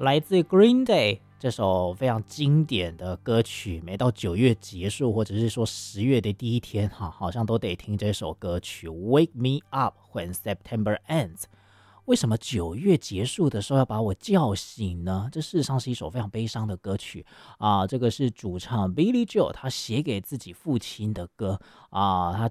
来自 Green Day 这首非常经典的歌曲，每到9月结束，或者是说10月的第一天，好像都得听这首歌曲。Wake me up when September ends。为什么9月结束的时候要把我叫醒呢？这事实上是一首非常悲伤的歌曲啊。这个是主唱 Billy Joel 他写给自己父亲的歌啊。他